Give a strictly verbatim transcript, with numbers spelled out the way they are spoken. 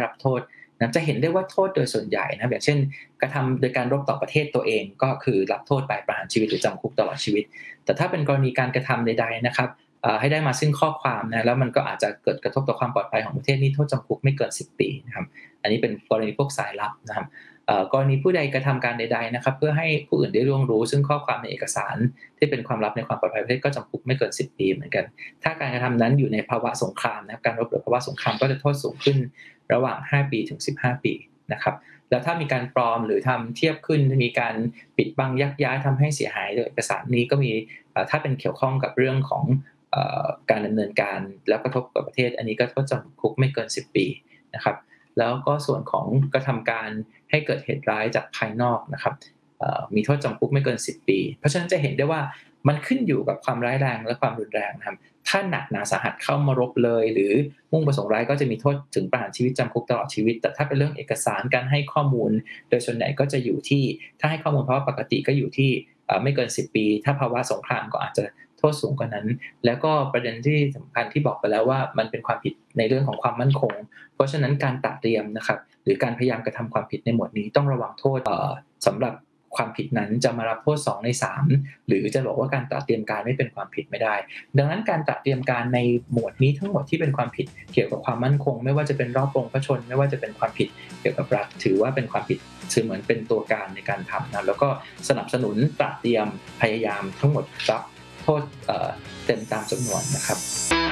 รับโทษนะจะเห็นได้ว่าโทษโดยส่วนใหญ่นะอย่างเช่นกระทำโดยการรบต่อประเทศตัวเองก็คือรับโทษไปประหารชีวิตหรือจำคุกตลอดชีวิตแต่ถ้าเป็นกรณีการกระทำใดๆนะครับให้ได้มาซึ่งข้อความนะแล้วมันก็อาจจะเกิดกระทบต่อความปลอดภัยของประเทศนี่โทษจำคุกไม่เกินสิบปีนะครับอันนี้เป็นกรณีพวกสายลับนะครับกรณีผู้ใดกระทำการใดๆนะครับเพื่อให้ผู้อื่นได้ล่วงรู้ซึ่งข้อความในเอกสารที่เป็นความลับในความปลอดภัยประเทศก็จำคุกไม่เกินสิบปีเหมือนกันถ้าการกระทำนั้นอยู่ในภาวะสงครามนะครับการรบหรือภาวะสงครามก็จะโทษสูงขึ้นระหว่างห้าปีถึงสิบห้าปีนะครับแล้วถ้ามีการปลอมหรือทำเทียบขึ้นมีการปิดบังยักย้ายทำให้เสียหายโดยเอกสารนี้ก็มีถ้าเป็นเกี่ยวข้องกับเรื่องของการดำเนินการแล้วกระทบกับประเทศอันนี้ก็โทษจำคุกไม่เกินสิบปีนะครับแล้วก็ส่วนของกระทำการให้เกิดเหตุร้ายจากภายนอกนะครับมีโทษจำคุกไม่เกินสิบปีเพราะฉะนั้นจะเห็นได้ว่ามันขึ้นอยู่กับความร้ายแรงและความรุนแรงนะครับถ้าหนักหนาสาหัสเข้ามารบเลยหรือมุ่งประสงค์ร้ายก็จะมีโทษถึงประหารชีวิตจำคุกตลอดชีวิตแต่ถ้าเป็นเรื่องเอกสารการให้ข้อมูลโดยส่วนใหญ่ก็จะอยู่ที่ถ้าให้ข้อมูลเพราะว่าปกติก็อยู่ที่ไม่เกินสิบปีถ้าภาวะสงครามก็อาจจะโทษสูงกว่านั้นแล้วก็ประเด็นที่สำคัญที่บอกไปแล้วว่ามันเป็นความผิดในเรื่องของความมั่นคงเพราะฉะนั้นการตระเตรียมนะครับหรือการพยายามกระทำความผิดในหมวดนี้ต้องระวังโทษสำหรับความผิดนั้นจะมารับโทษสองในสามหรือจะบอกว่าการตระเตรียมการไม่เป็นความผิดไม่ได้ดังนั้นการตระเตรียมการในหมวดนี้ทั้งหมดที่เป็นความผิดเกี่ยวกับความมั่นคงไม่ว่าจะเป็นรอบปรงพระชนไม่ว่าจะเป็นความผิดเกี่ยวกับรัฐถือว่าเป็นความผิดถือเหมือนเป็นตัวการในการทำนะแล้วก็สนับสนุนตระเตรียมพยายามทั้งหมดรับโทษเต็มตามจำนวนนะครับ